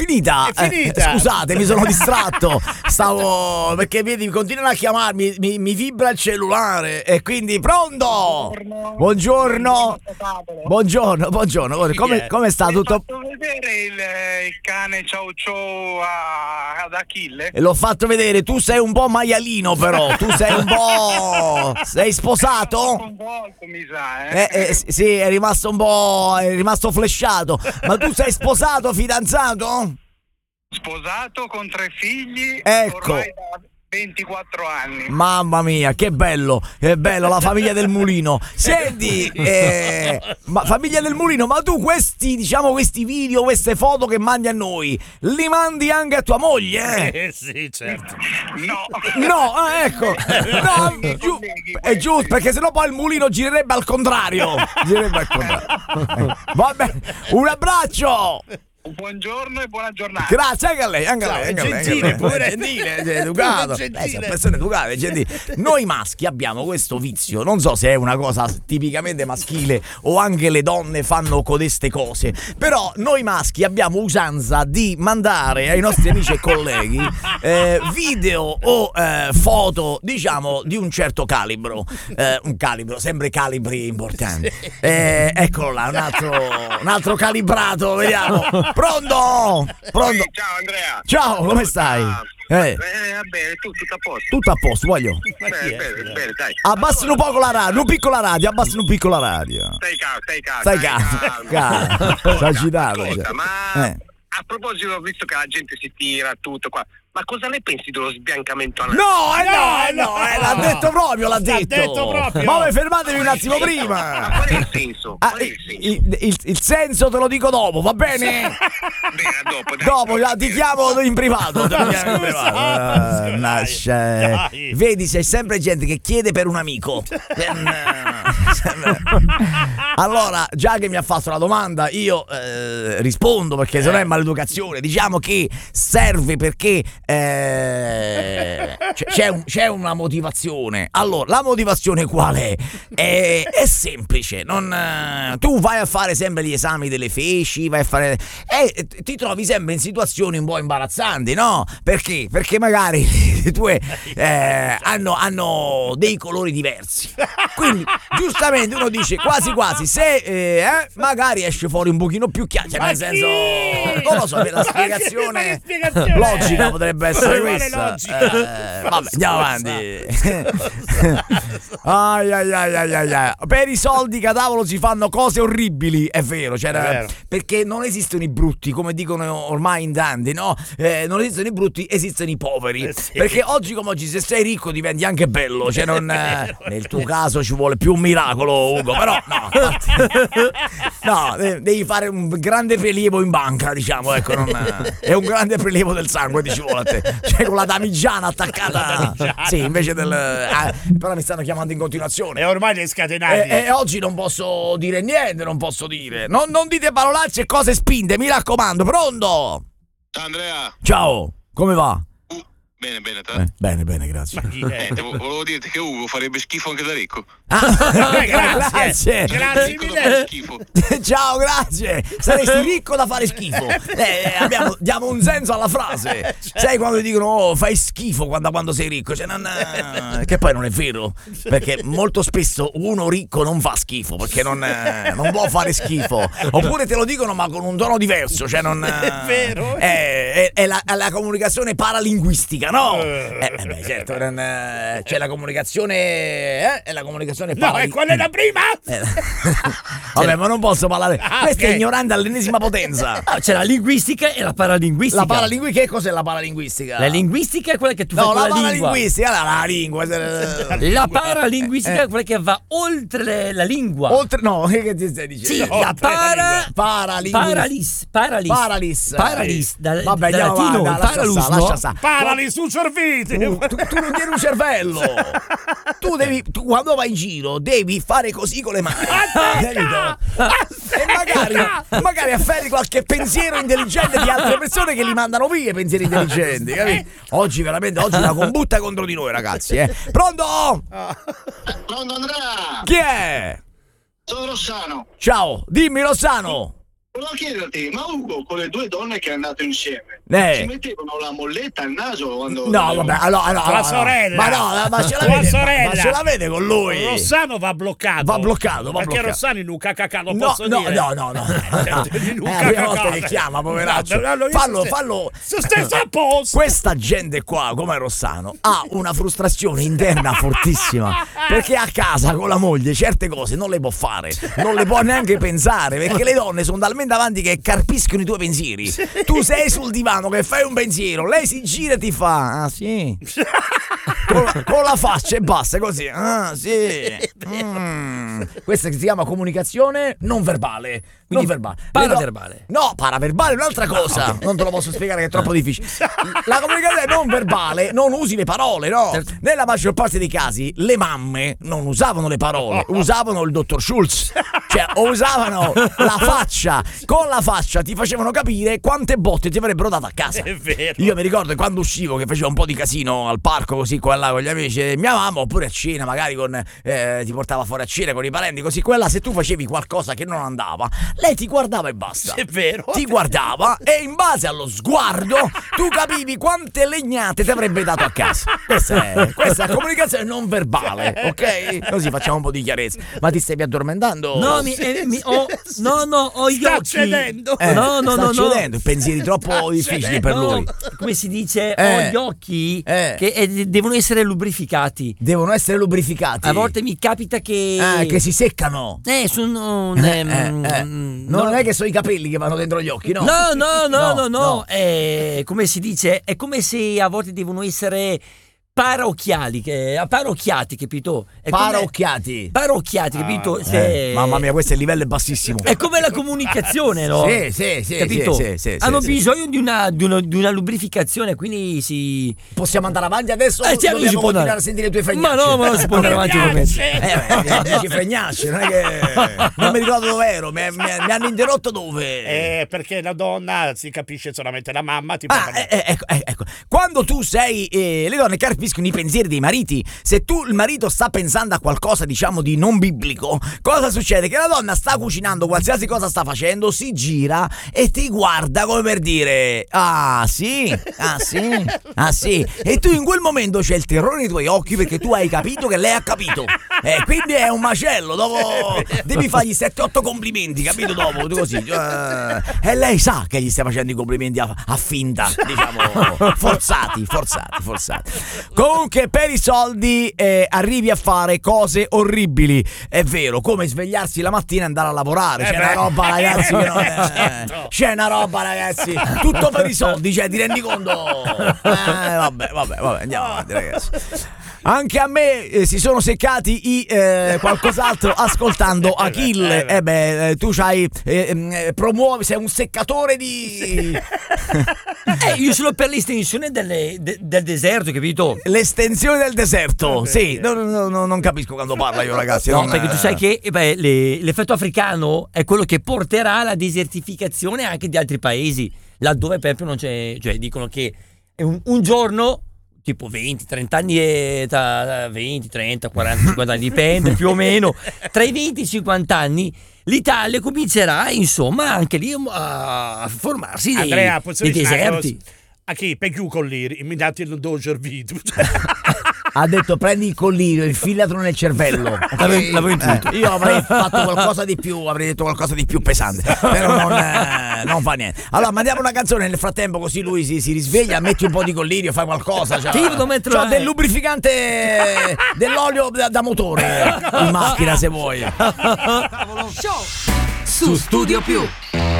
Finita. È finita. Scusate, mi sono distratto. Stavo perché vedi, continuano a chiamarmi, mi vibra il cellulare e quindi pronto. Buongiorno. Come sta tutto? Hai fatto vedere il cane Ciao Ciao ad Achille? L'ho fatto vedere, tu sei un po' maialino però, tu sei un po'... Sei sposato? Un volto, mi sa, Sì, è rimasto flashato. Ma tu sei sposato, fidanzato? Sposato con 3 figli, Ecco. ormai da 24 anni. Mamma mia, che bello, la famiglia del mulino. Senti, ma famiglia del mulino, ma tu questi video, queste foto che mandi a noi, li mandi anche a tua moglie? Sì, certo. No, Ecco. No, è giusto, perché sennò poi il mulino girerebbe al contrario. Vabbè, un abbraccio. Buongiorno e buona giornata. Grazie anche a lei, gentile, pure. Gentile, educato. Gentile. Sono persone educate, gentili. Noi maschi abbiamo questo vizio, non so se è una cosa tipicamente maschile o anche le donne fanno codeste cose, però noi maschi abbiamo usanza di mandare ai nostri amici e colleghi video o foto, diciamo, di un certo calibro, sempre calibri importanti. Eccolo là, un altro calibrato, vediamo. Pronto? Sì, ciao Andrea. Ciao, come stai? Bene, tutto a posto. Tutto a posto, voglio. Bene, dai. Abbassano un poco la radio, non piccola radio, abbassano un piccola radio. Stai calmo. Sta agitato. Ascolta, ma a proposito, visto che la gente si tira tutto qua, ma cosa ne pensi dello sbiancamento anale? No, l'ha detto proprio, L'ha detto proprio. Ma voi fermatevi un attimo prima. Ma qual è il senso? Il senso te lo dico dopo, va bene? Bene, Dopo ti chiamo in privato. Vedi, c'è sempre gente che chiede per un amico. Allora, già che mi ha fatto la domanda, io rispondo, perché se no è maleducazione. Diciamo che serve perché c'è una motivazione. Allora, la motivazione qual è? È semplice. Tu vai a fare sempre gli esami delle feci, vai a fare ti trovi sempre in situazioni un po' imbarazzanti, no? Perché? Perché magari i tuoi hanno dei colori diversi. Quindi giustamente uno dice quasi se magari esce fuori un pochino più chiaro, cioè, nel senso, non lo so, la spiegazione logica potrebbe essere questa. Vabbè, andiamo avanti. Ai. Per i soldi che a tavolo si fanno cose orribili, è vero, perché non esistono i brutti, come dicono ormai in tanti, no? Non esistono i brutti, esistono i poveri. Sì. Perché oggi come oggi, se sei ricco diventi anche bello, cioè nel tuo caso ci vuole più un miracolo, Ugo, però no, devi fare un grande prelievo in banca, diciamo, ecco, è un grande prelievo del sangue, ci vuole a te, cioè con la damigiana attaccata, sì, invece però mi stanno chiamando in continuazione e ormai li hai scatenati e oggi non posso dire niente, non dite parolacce e cose spinte, mi raccomando. Pronto? Ciao Andrea. Ciao, come va? Bene, te? Bene, grazie. Volevo dirti che Ugo farebbe schifo anche da ricco. Grazie mille. Schifo. Ciao, grazie. Saresti ricco da fare schifo. Diamo un senso alla frase. Sai quando dicono fai schifo quando sei ricco, cioè, che poi non è vero, perché molto spesso uno ricco non fa schifo, perché non può fare schifo, oppure te lo dicono ma con un tono diverso, cioè non è vero, è la comunicazione paralinguistica, no? Certo, c'è la comunicazione è la comunicazione no, e qual è la prima? Vabbè, ma non posso parlare. Questa è ignorante all'ennesima potenza. C'è la linguistica e la paralinguistica. Che cos'è la paralinguistica? La linguistica è quella che tu fai con la lingua. No, la paralinguistica, la lingua. La paralinguistica è quella che va oltre la lingua. Oltre, no, che ti stai dicendo? Sì, la paralis. Dal Vabbè, latino, paralus, lascia sta. Parali su cerviti. Tu non tieni un cervello. Tu quando vai in giro devi fare così con le mani. E magari afferri qualche pensiero intelligente di altre persone che li mandano via i pensieri intelligenti, capito? Oggi la combutta contro di noi, ragazzi, Pronto? Pronto Andrea? Chi è? Sono Rossano. Ciao, dimmi Rossano. Volevo chiederti, ma Ugo, con le due donne che è andato insieme, ci mettevano la molletta al naso quando... No, vabbè, allora, tua sorella. Ma no, ma ce la Tua vede, sorella. ma ce la vede con lui. Rossano va bloccato. Va bloccato. Perché Rossano in un cacacà lo No, posso dire. no. In un È la prima volta cacacà. che chiama, poveraccio. Fallo. Stesso a posto. Questa gente qua, come Rossano, ha una frustrazione interna fortissima. Perché a casa con la moglie certe cose non le può fare, non le può neanche pensare, perché le donne sono talmente avanti che carpiscono i tuoi pensieri. Tu sei sul divano che fai un pensiero, lei si gira e ti fa: ah sì. Con la faccia e basta, così. Ah sì. Questa si chiama comunicazione non verbale. Non verbale. Paraverbale. No, paraverbale è un'altra cosa. Non te lo posso spiegare che è troppo difficile. La comunicazione non verbale, non usi le parole, no. Nella maggior parte dei casi le mamme non usavano le parole, usavano il dottor Schulz. Cioè, usavano la faccia. Con la faccia ti facevano capire quante botte ti avrebbero dato a casa. È vero. Io mi ricordo quando uscivo che facevo un po' di casino al parco, così qua e là con gli amici, mia mamma, oppure a cena, magari con ti portava fuori a cena con i parenti, così qua e là, se tu facevi qualcosa che non andava, lei ti guardava e basta. È vero. Ti guardava e in base allo sguardo tu capivi quante legnate ti avrebbe dato a casa. Questa è comunicazione non verbale, ok? Così facciamo un po' di chiarezza. Ma ti stai addormentando? No, ho gli Sta occhi. cedendo. Sta cedendo, pensieri troppo difficili per lui. Come si dice, ho gli occhi che devono essere lubrificati. Devono essere lubrificati. A volte mi capita che si seccano. Sono non è che sono i capelli che vanno dentro gli occhi, no? No. Come si dice, è come se a volte devono essere parocchiati, capito? Parocchiati, capito? Mamma mia, questo è il livello bassissimo. È come la comunicazione, no? Sì, capito? Sì, hanno bisogno di una lubrificazione, quindi si... Possiamo andare avanti adesso? Dobbiamo continuare a sentire i tuoi fregnacci? Ma non si può andare avanti come dici fregnacci, non è che... Non mi ricordo dove ero, mi hanno interrotto dove? Perché la donna si capisce solamente la mamma. Ecco. Quando tu sei... le donne carpiscono i pensieri dei mariti. Se tu, il marito, sta pensando a qualcosa, diciamo, di non biblico, cosa succede? Che la donna sta cucinando, qualsiasi cosa sta facendo, si gira e ti guarda come per dire: ah sì. E tu in quel momento c'è il terrore nei tuoi occhi perché tu hai capito che lei ha capito. Quindi è un macello. Dopo devi fargli 7-8 complimenti, capito? Dopo così. E lei sa che gli stai facendo i complimenti a finta, diciamo, forzati. Comunque per i soldi arrivi a fare cose orribili, è vero, come svegliarsi la mattina e andare a lavorare. C'è una roba, ragazzi, che non è... C'è una roba, ragazzi, tutto per i soldi, cioè, ti rendi conto? Vabbè, andiamo avanti, ragazzi. Anche a me si sono seccati i qualcos'altro ascoltando Achille. Tu c'hai promuovi, sei un seccatore di... io sono per l'estensione del deserto, capito? L'estensione del deserto, sì. Non capisco quando parla io, ragazzi. No, perché tu sai che l'effetto africano è quello che porterà alla desertificazione anche di altri paesi, laddove proprio non c'è, cioè dicono che un giorno, tipo 20, 30 anni, 20, 30, 40, 50 anni, dipende più o meno, tra i 20 e i 50 anni l'Italia comincerà, insomma, anche lì a formarsi dei deserti. A chi? Per più colliri, mi date il doger video. Ha detto prendi il collirio, infilatelo nel cervello. L'avevo intuito. Io avrei fatto qualcosa di più, avrei detto qualcosa di più pesante, però non fa niente. Allora mandiamo una canzone nel frattempo, così lui si risveglia, metti un po' di collirio, fai qualcosa. C'ho del lubrificante, dell'olio da motore in macchina se vuoi. Show su Studio Più.